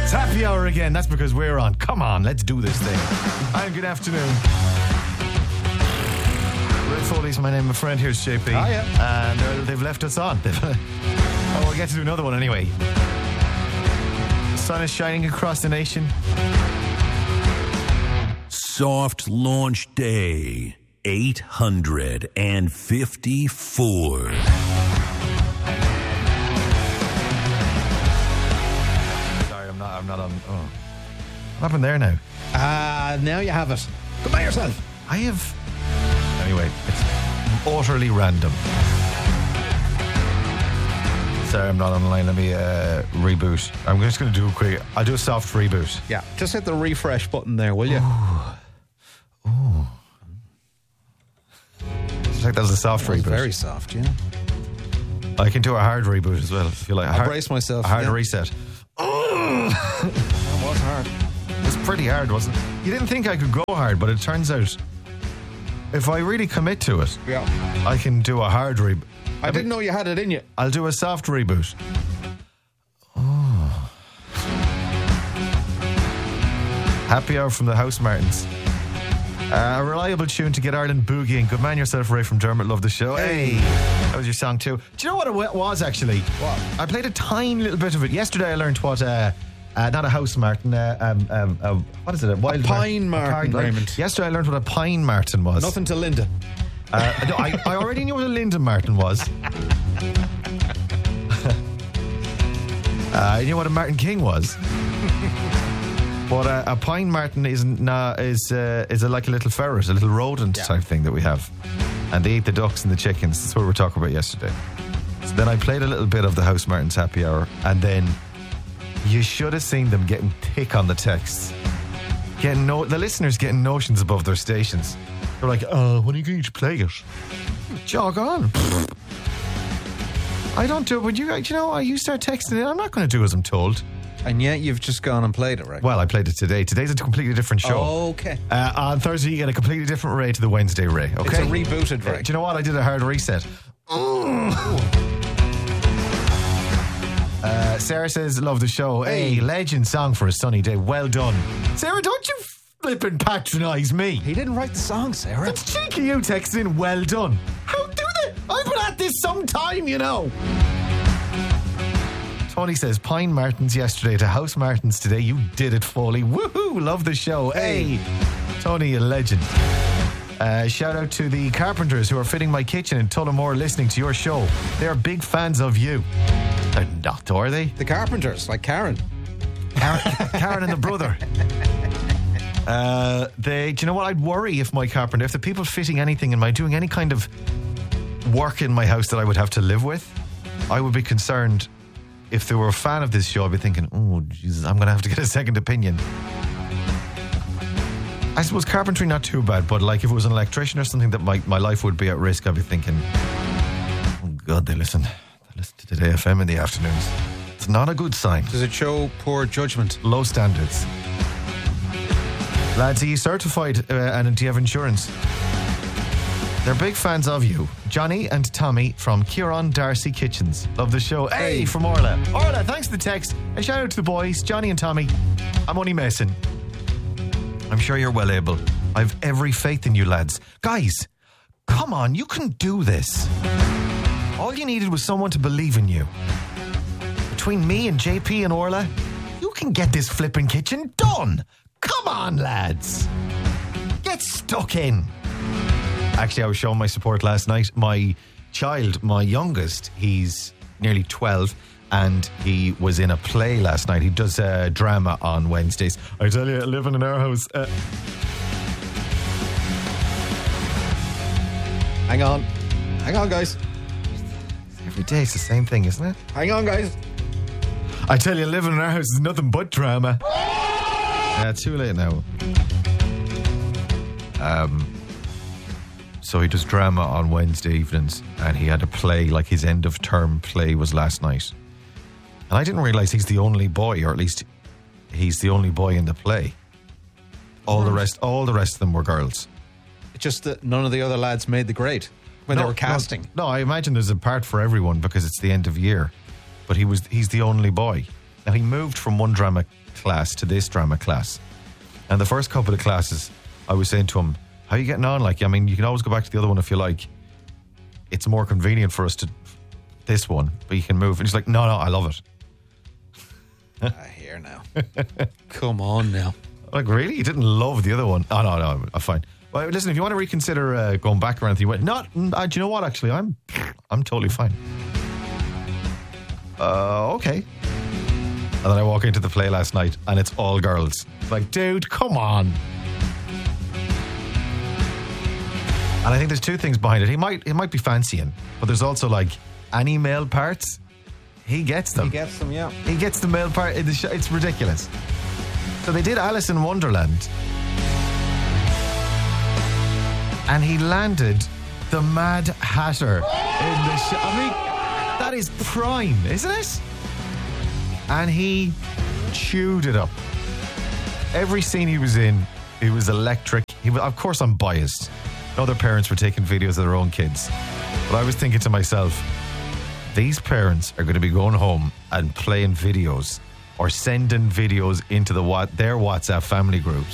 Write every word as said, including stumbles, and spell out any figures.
It's happy hour again. That's because we're on. Come on, let's do this thing. Hi, good afternoon. Red Foley's my name. My friend here's J P. Oh, yeah. And uh, they've left us on. Oh, we'll get to do another one anyway. The sun is shining across the nation. Soft launch day eight hundred fifty-four. Sorry, I'm not I'm not on. Oh. What happened there now? Ah, uh, now you have it. Come by yourself. I have. Anyway, it's utterly random. Sorry, I'm not online. Let me uh, reboot. I'm just going to do a quick. I'll do a soft reboot. Yeah, just hit the refresh button there, will you? Ooh. Ooh. It's like that was a soft That was reboot. very soft, yeah. I can do a hard reboot as well. If you like, a I'll hard, brace myself. A hard yeah. reset. That was hard. It was pretty hard, wasn't it? You didn't think I could go hard, but it turns out if I really commit to it, Yeah. I can do a hard reboot. I didn't know you had it in you. I'll do a soft reboot. Oh. Happy hour from the House Martins. Uh, a reliable tune to get Ireland boogieing. Good man yourself, Ray from Dermot. Love the show. Hey, that was your song too. Do you know what it was actually? What? I played a tiny little bit of it yesterday. I learned what. Uh, Uh, not a House Martin, uh, um, um, uh, what is it? A, wild a Pine Martin, Martin, Raymond. Like, yesterday I learned what a Pine Martin was. Nothing to Linda. Uh, no, I, I already knew what a Linda Martin was. uh, I knew what a Martin King was. But uh, a Pine Martin is nah, is uh, is a, like a little ferret, a little rodent Yeah. type thing that we have. And they eat the ducks and the chickens. That's what we were talking about yesterday. So then I played a little bit of the House Martins Happy Hour, and then you should have seen them getting thick on the texts. Getting no, the listeners getting notions above their stations. They're like, oh, when are you going to play it? Jog on. I don't do it. When you, you know, you start texting it, I'm not going to do as I'm told. And yet you've just gone and played it, right? Well, I played it today. Today's a completely different show. Okay. Uh, on Thursday, you get a completely different Ray to the Wednesday Ray. Okay, It's a rebooted Ray. Uh, do you know what? I did a hard reset. Uh, Sarah says, love the show. Hey, legend song for a sunny day. Well done. Sarah, don't you flippin' patronise me. He didn't write the song, Sarah. That's cheeky you texting, well done. How do they? I've been at this some time, you know. Tony says, Pine Martins yesterday to House Martins today. You did it, Foley. Woohoo, love the show. Hey, Tony, a legend. Uh, shout out to the carpenters who are fitting my kitchen in Tullamore listening to your show. They're big fans of you. They're not, are they? The Carpenters, like Karen. Karen, Karen and the brother. Uh, they, do you know what? I'd worry if my carpenter, if the people fitting anything in my, doing any kind of work in my house that I would have to live with, I would be concerned. If they were a fan of this show, I'd be thinking, oh, Jesus, I'm going to have to get a second opinion. I suppose carpentry not too bad, but like if it was an electrician or something that my, my life would be at risk, I'd be thinking, oh God, they listen. They listen to Today F M in the afternoons. It's not a good sign. Does it show poor judgment? Low standards. Lads, are you certified uh, and do you have insurance? They're big fans of you. Johnny and Tommy from Kieran Darcy Kitchens. Love the show. Hey, from Orla. Orla, thanks for the text. And shout out to the boys, Johnny and Tommy. I'm only messing. I'm sure you're well able. I've every faith in you, lads. Guys, come on, you can do this. All you needed was someone to believe in you. Between me and J P and Orla, you can get this flipping kitchen done. Come on, lads. Get stuck in. Actually, I was showing my support last night. My child, my youngest, he's nearly twelve, and he was in a play last night. He does uh, drama on Wednesdays. I tell you, living in our house. Uh... Hang on. Hang on, guys. Every day it's the same thing, isn't it? Hang on, guys. I tell you, living in our house is nothing but drama. Yeah, too late now. Um... So he does drama on Wednesday evenings, and he had a play, like his end of term play was last night. And I didn't realise he's the only boy, or at least he's the only boy in the play. All the rest, all the rest of them were girls. It's just that none of the other lads made the grade when no, they were casting. No, no, I imagine there's a part for everyone because it's the end of year. But he was, he's the only boy. Now, he moved from one drama class to this drama class. And the first couple of classes, I was saying to him, how are you getting on? Like, I mean, you can always go back to the other one if you like. It's more convenient for us to this one, but you can move. And he's like, no, no, I love it. I hear now. Come on now. Like, really? You didn't love the other one? Oh, no, no, I'm fine. Well, listen, if you want to reconsider uh, going back or anything, not, uh, do you know what, actually? I'm I'm totally fine. Uh, okay. And then I walk into the play last night, and it's all girls. Like, dude, come on. And I think there's two things behind it. He might, he might be fancying, but there's also, like, any male parts, he gets them. He gets them, yeah. He gets the male part in the show. It's ridiculous. So they did Alice in Wonderland, and he landed the Mad Hatter in the show. I mean, that is prime, isn't it? And he chewed it up. Every scene he was in, it was electric. He was, of course, I'm biased. Other parents were taking videos of their own kids, but I was thinking to myself, these parents are going to be going home and playing videos or sending videos into the their WhatsApp family groups